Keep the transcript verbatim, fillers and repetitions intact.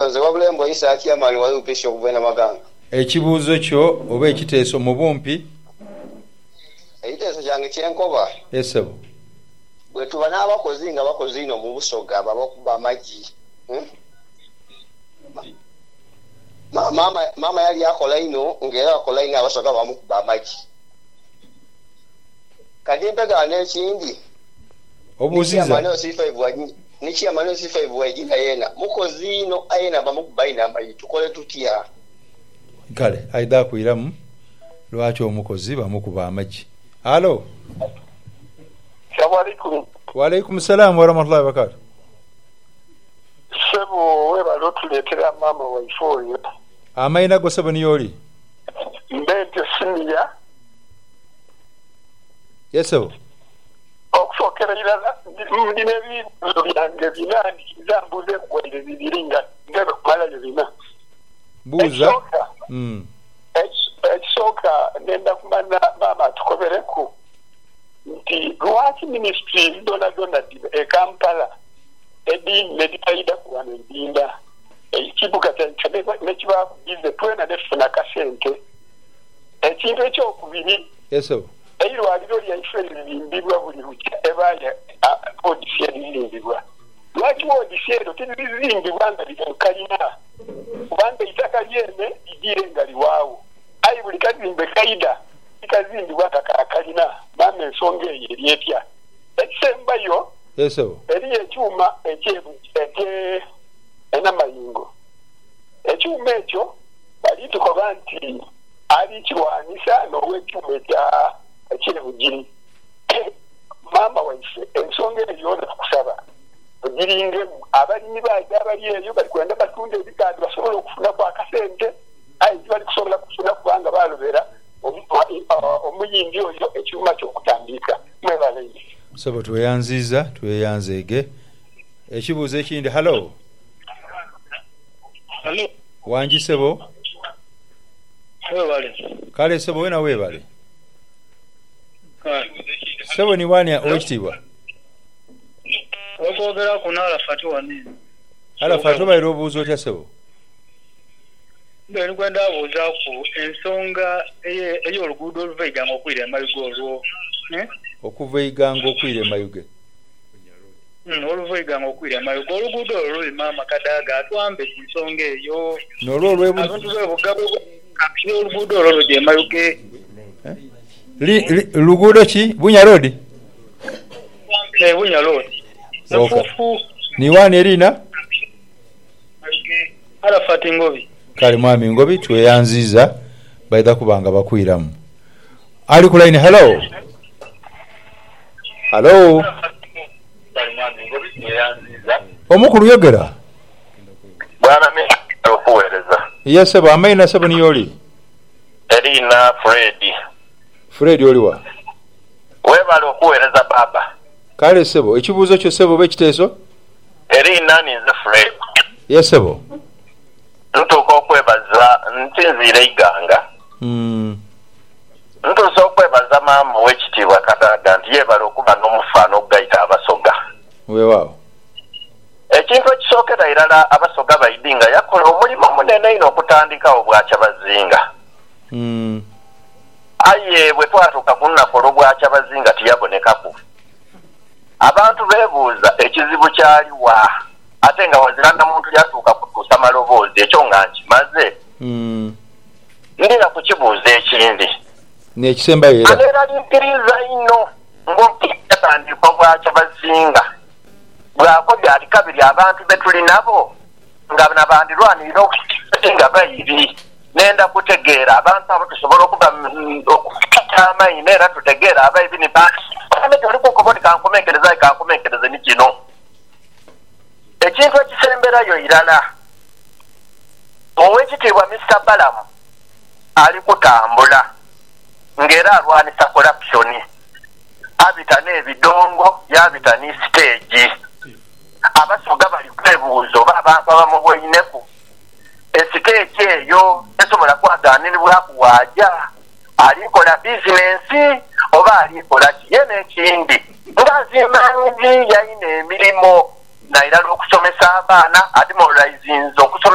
nze wabulembo isa chairman wa U P C okuvena maganga. Ekibuuzo kyo oba ekiteeso mu bumpi? Ekiteeso kyange kyenkoba. Yesebo. Bwe tuba n'abakozi nga bakozi ino mu Busoga abakuba amagi. Hmm? Ma, mama mama yali akola ino ngera akola ino Abasoga bamukuba amagi. Kadi mpega n'ekindi. Obuziza. Amano C five wajini. Nichi amano C five wajini ayena. Mukozi ino ayena bamukuba ina amagi. Tukole tutya. Kale aida kuiramu lwaki omukozi bamukuba amagi. Halo. Assalamu alaikum. Wa alaikum salam wa rahmatullahi wa barakatuh. Sebo weba lotuletera mama wa ifoyo. Amaina go sebo ni yoli. Mbente siniya. Yeso. Okusokera ilala ndine bintu byange binani zambuze kwende biringa ngebe kumala bina. Buza. Mm. Ekisoka nenda kumana mama tukobereko nti lwaki ministry dona dona e Kampala edi meditaida kuwana ndinda ekibuga kyane nekiba kugize twena defuna kasente ekintu ekyo kubiri. Yeso. Eiro aliro lya ifere limbibwa buli ruki ebaya audition limbibwa lwaki audition tinizimbibwa nga likalina kubanga itaka lyene igire ngali wawo ayi buli kazimbe kaida ikazimbi wakakalina mama ensonga eyeryepya ekisembayo. Yeso. Eri ekyuma ekyebu eke ena mayingo ekyuma ekyo bali tukoba nti ali kiwanisa n'owekyuma ekya ekyebugiri mama waife ensonga eyo kusaba bugiringe abalimi baja abali eyo bali kwenda batunda ebikadi basobola okufuna kwa kasente ayi bali kusobola kufuna kubanga balobera omuyimbi oyo ekyuma ky'okutandika mwebale. Sebo tweyanziza tweyanzeege. Ekibuuzo ekindi. Hello. Hello. Wanji sebo. Webale. Kale sebo wena webale. Kale. Sebo ni wani owekitiibwa? Okwogera ku Arafat wani. Arafat oba era obuuza otya sebo? Mbere gwenda abuuza ku ensonga ey'oluguudo oluva Iganga okwira e Mayuge olwo. Okuva Iganga okwira e Mayuge. Oluva Iganga okwira e Mayuge oluguudo olwo luli maama Kadaga atwambe ku nsonga eyo. N'olwo olwebu abantu beebugabe oluguudo olwo luli e Mayuge. Luguudo ki? Bunya Road? Eh, Bunya Road. Nafufu. Ni wani erina? Arafat Ngobi. Kale mwami Ngobi tweyanziza baida kubanga bakwiramu. Ali ku line. Hello. Hello. Omukulu yogera. Bwana mimi okuwereza. Yes sebo amaina sebo ni yoli. Erina Fred. Fred oliwa. Webale okuwereza baba. Kale sebo ekibuuzo kyo sebo bekiteeso? Erina ninze Fred. Yes sebo. Ntuuka okwebaza ntinzire Iganga. Mm. Ntuusa okwebaza maama w'ekitiibwa Kadaga nti yeebala okuba n'omufaano okugayita Abasoga. Weewaawo. Ekintu ekisookera irala Abasoga Baidi nga yakola omulimu munene ino okutandikawo Bwakyabazinga. Mm. Aye bwe twatuuka ku lunaku olw'Obwakyabazinga tiyabonekako. Abantu beebuuza ekizibu kyali wa ate nga wazira na muntu yatuuka kutuusa maloboozi ekyo nga nkimaze. Mm. Ndina kukibuuza ekindi. N'ekisemba era. Abeera limpiriza ino ng'ompitandikwa Bwakyabazinga bw'akoja ati kabiri abantu be tuli nabo nga nabandirwanirira okukiza nga bayiri nenda kutegeera abantu abo tusobola okuba okukita amayina era tutegeera abayibi ne bansi amete oli kukuboni kankomenkereza kankomenkereze ni kino ekintu ekisemberayo irala owekitiibwa Mister Balamu ali kutambula ng'era alwanisa corruption abita n'ebidongo yabita ne stage Abasoga bali kwebuuzo abantu abamu bweyineku esiteeki eyo esobola kwagaaniribwa kuwaaja alikola bizinensi oba alikola kiye n'ekindi ng'azimanyizi yayina emirimu nairala okusomesa abaana ademoralizinze okusomesa